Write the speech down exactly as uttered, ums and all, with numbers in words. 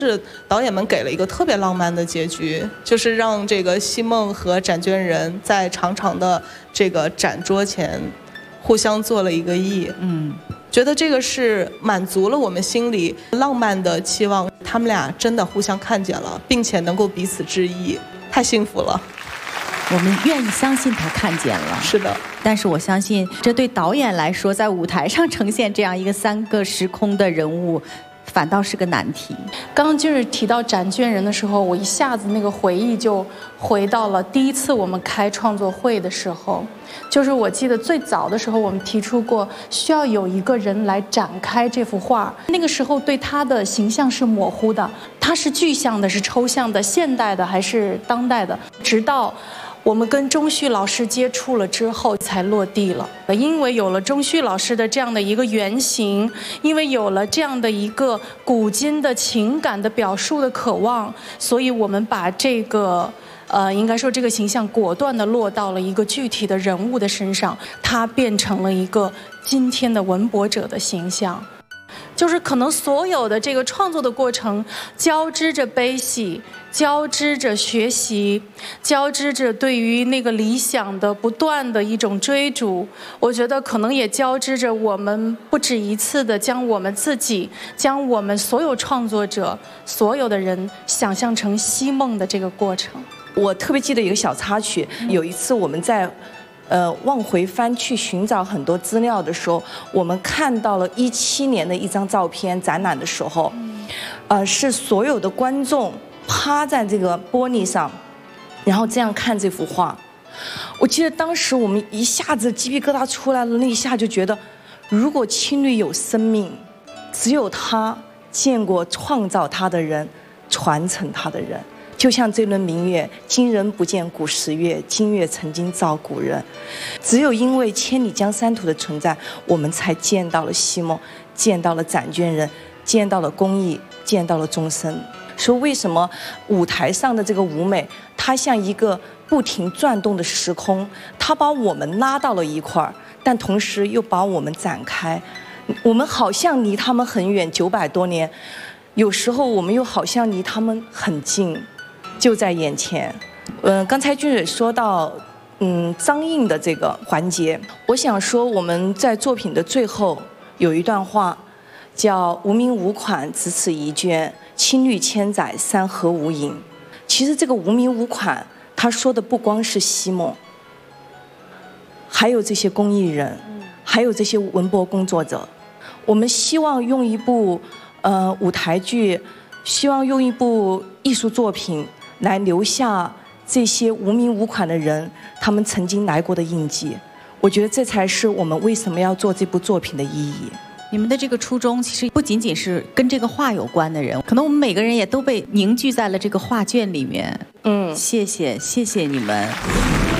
是导演们给了一个特别浪漫的结局，就是让这个西梦和展娟人在长长的这个展桌前互相做了一个揖。嗯，觉得这个是满足了我们心里浪漫的期望，他们俩真的互相看见了，并且能够彼此致意，太幸福了。 我们愿意相信他看见了， 是的。 但是我相信，这对导演来说，在舞台上呈现这样一个三个时空的人物，反倒是个难题。 刚刚就是提到展娟人的时候，我一下子那个回忆就回到了第一次我们开创作会的时候。就是我记得最早的时候，我们提出过需要有一个人来展开这幅画。那个时候对他的形象是模糊的，他是具象的，是抽象的，现代的还是当代的？直到我们跟钟旭老师接触了之后才落地了。因为有了钟旭老师的这样的一个原型，因为有了这样的一个古今的情感的表述的渴望，所以我们把这个呃，应该说这个形象果断地落到了一个具体的人物的身上，它变成了一个今天的文博者的形象。就是可能所有的这个创作的过程交织着悲喜，交织着学习，交织着对于那个理想的不断的一种追逐。我觉得可能也交织着我们不止一次的将我们自己，将我们所有创作者，所有的人想象成西梦的这个过程。 我特别记得一个小插曲，有一次我们在呃往回翻去寻找很多资料的时候，我们看到了一七年的一张照片，展览的时候，呃是所有的观众趴在这个玻璃上，然后这样看这幅画。我记得当时我们一下子鸡皮疙瘩出来了，那一下就觉得，如果青绿有生命，只有他见过创造它的人，传承它的人。就像这轮明月，今人不见古时月，今月曾经照古人。只有因为千里江山图的存在，我们才见到了西梦，见到了展娟人，见到了工艺，见到了钟声。说为什么舞台上的这个舞美，它像一个不停转动的时空，它把我们拉到了一块儿，但同时又把我们展开。我们好像离他们很远，九百多年，有时候我们又好像离他们很近，就在眼前。嗯、呃，刚才俊蕊说到，嗯，张印的这个环节，我想说我们在作品的最后有一段话，叫“无名无款，只此一卷，青绿千载，山河无垠”。其实这个“无名无款”，他说的不光是西梦，还有这些工艺人，还有这些文博工作者。我们希望用一部呃舞台剧，希望用一部艺术作品来留下这些无名无款的人他们曾经来过的印记。我觉得这才是我们为什么要做这部作品的意义。 你们的这个初衷其实不仅仅是跟这个画有关的人，可能我们每个人也都被凝聚在了这个画卷里面。嗯，谢谢谢谢你们。